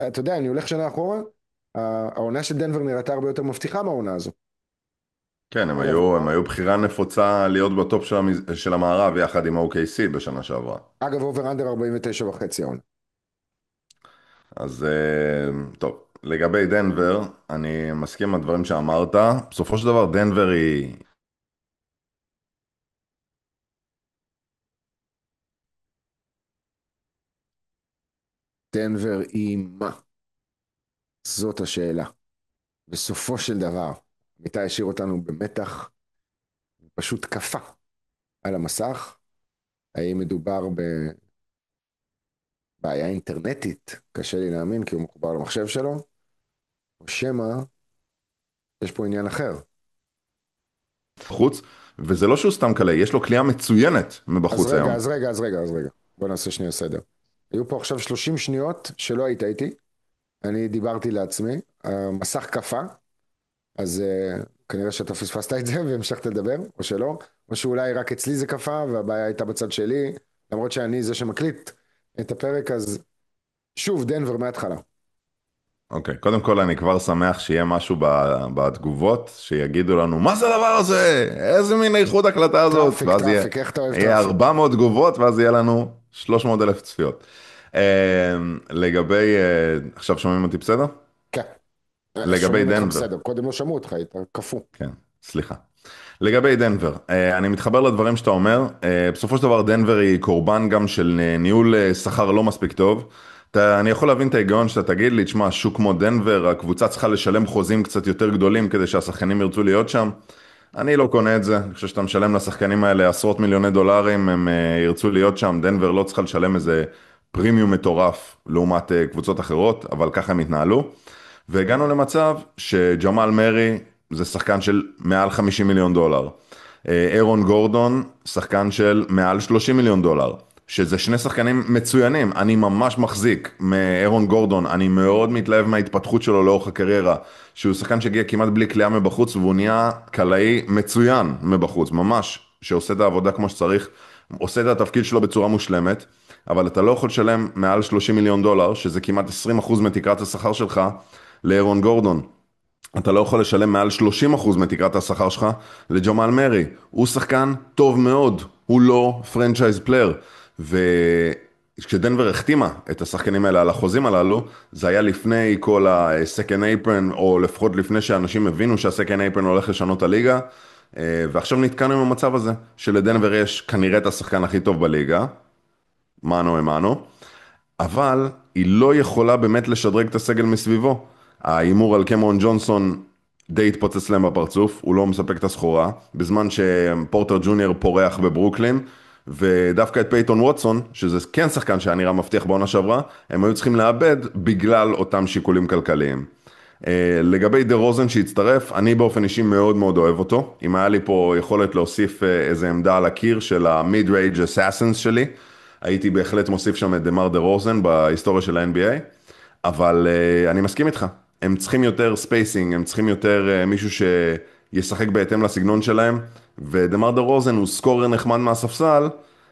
אתה יודע, אני הולך שנה אחורה, העונה של דנבר נראתה הרבה יותר מבטיחה מהעונה הזו. כן, אגב, הם היו בחירה נפוצה להיות בטופ של המערב יחד עם ה-OKC בשנה שעברה. אגב, אובר אנדר 49 וחצי העונה. אז טוב, לגבי דנבר, אני מסכים עם הדברים שאמרת. בסופו של דבר דנבר היא... דנבר היא מה? זאת השאלה. בסופו של דבר, איתי השאיר אותנו במתח, פשוט קפא על המסך. האם מדובר בבעיה אינטרנטית? קשה לי להאמין כי הוא מחובר למחשב שלו, או שמא יש פה עניין אחר. בחוץ, וזה לא שהוא סתם קלה, יש לו קליעה מצוינת אז מבחוץ רגע, היום. אז רגע, אז רגע, אז רגע. בוא נעשה שנייה סדר. היו פה עכשיו 30 שניות שלא היית איתי, אני דיברתי לעצמי, המסך קפא, אז כנראה שאתה פספסת את זה והמשכת לדבר, או שלא, או שאולי רק אצלי זה קפא והבעיה הייתה בצד שלי, למרות שאני זה שמקליט את הפרק, אז שוב, דנבר מההתחלה. אוקיי, קודם כל אני כבר שמח שיהיה משהו בתגובות, שיגידו לנו, מה זה הדבר הזה? איזה מין איכות הקלטה הזאת? טראפיק, ואז טראפיק, איך אתה אוהב יהיה טראפיק? 400 תגובות, ואז יהיה לנו 300 אלף צפיות. לגבי, עכשיו שומעים אותי בסדר? כן, לגבי שומעים אותך דנבר, בסדר, קודם לא שמעו אותך, היית קפוא. כן, סליחה. לגבי דנבר, אני מתחבר לדברים שאתה אומר. בסופו של דבר דנבר היא קורבן גם של ניהול שכר לא מספיק טוב. אני יכול להבין את ההיגיון שאתה תגיד לי, תשמע, שוק כמו דנבר, הקבוצה צריכה לשלם חוזים קצת יותר גדולים כדי שהשחקנים ירצו להיות שם. אני לא קונה את זה, אני חושב שאתה משלם לשחקנים האלה עשרות מיליוני דולרים, הם ירצו להיות שם. דנבר לא צריכה לשלם איזה פרימיום מטורף לעומת קבוצות אחרות, אבל ככה הם התנהלו. והגענו למצב שג'מאל מרי זה שחקן של מעל 50 מיליון דולר. אירון גורדון, שחקן של מעל 30 מיליון דולר. שזה שני שחקנים מצוינים, אני ממש מחזיק מאירון גורדון, אני מאוד מתלהב מההתפתחות שלו לאורך הקריירה, שהוא שחקן שהגיע כמעט בלי קליעה מבחוץ, והוא נהיה קלעי מצוין מבחוץ, ממש, שעושה את העבודה כמו שצריך, עושה את התפקיד שלו בצורה מושלמת, אבל אתה לא יכול לשלם מעל 30 מיליון דולר, שזה כמעט 20% מתקרת השכר שלך, לאירון גורדון. אתה לא יכול לשלם מעל 30% מתקרת השכר שלך לג'מאל מרי. הוא שחקן טוב מאוד, הוא לא פרנצ'ייז פלייר. וכשדנבר החתימה את השחקנים האלה על החוזים הללו, זה היה לפני כל ה-second apron, או לפחות לפני שאנשים הבינו שה-second apron הולך לשנות את הליגה. ועכשיו נתקענו עם המצב הזה, שלדנבר יש כנראה את השחקן הכי טוב בליגה, מנו אמנו, אבל היא לא יכולה באמת לשדרג את הסגל מסביבו. ההימור על קמרון ג'ונסון די התפוצץ להם בפרצוף, הוא לא מספק את הסחורה, בזמן שפורטר ג'וניור פורח בברוקלין, ודווקא את פייטון ווטסון, שזה כן שחקן שהיה נראה מבטיח בעונה שעברה, הם היו צריכים לאבד בגלל אותם שיקולים כלכליים. לגבי דה רוזן שהצטרף, אני באופן אישי מאוד מאוד אוהב אותו. אם היה לי פה יכולת להוסיף איזה עמדה על הקיר של ה-mid-range assassins שלי, הייתי בהחלט מוסיף שם את דמר דה רוזן בהיסטוריה של ה-NBA, אבל אני מסכים איתך, הם צריכים יותר ספייסינג, הם צריכים יותר מישהו שישחק בהתאם לסגנון שלהם, ודמר דה רוזן הוא סקורר נחמד מהספסל,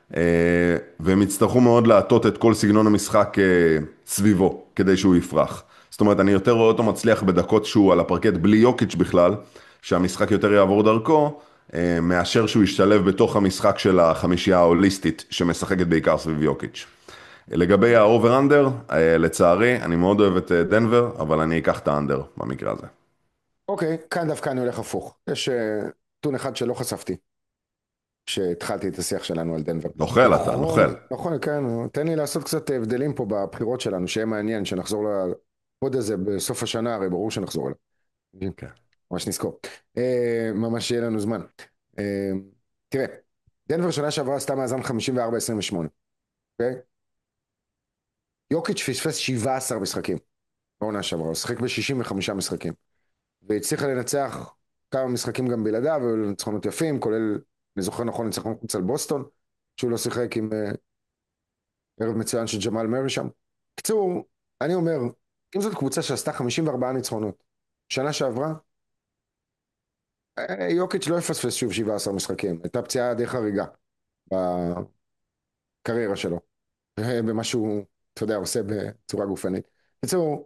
והם יצטרכו מאוד להטות את כל סגנון המשחק סביבו, כדי שהוא יפרח. זאת אומרת, אני יותר רואה אותו מצליח בדקות שהוא על הפרקט בלי יוקיץ' בכלל, שהמשחק יותר יעבור דרכו, מאשר שהוא ישתלב בתוך המשחק של החמישייה ההוליסטית, שמשחקת בעיקר סביב יוקיץ'. לגבי האובר-אנדר, לצערי, אני מאוד אוהב את דנבר, אבל אני אקח את האנדר במקרה הזה. אוקיי, כאן דווקא אני הולך הפוך. יש נתון אחד שלא חשפתי, כשהתחלתי את השיח שלנו על דנבר. נוכל אתה, נוכל. נכון, נכון, כן, תן לי לעשות קצת הבדלים פה בבחירות שלנו, שיהיה מעניין, שנחזור לפוד הזה בסוף השנה, הרי ברור שנחזור אליו. כן. ממש נזכור. ממש יהיה לנו זמן. אה, תראה, דנבר שנה שעברה עשתה מאזן 54-28, אוקיי? יוקיץ' פספס 17 משחקים בעונה שעברה, הוא שיחק ב-65 משחקים, והצליחה לנצח כמה משחקים גם בלעדיו, והיו לו ניצחונות יפים, כולל, אני זוכר נכון, ניצחון חוץ על בוסטון, שהוא לא שיחק עם ערב מצוין של ג'מאל מרי שם. קצור, אני אומר, אם זאת קבוצה שעשתה 54 ניצחונות, שנה שעברה, יוקיץ' לא יפספס שוב 17 משחקים, הייתה פציעה די חריגה בקריירה שלו, במה שהוא, אתה יודע, עושה בצורה גופנית. בקיצור,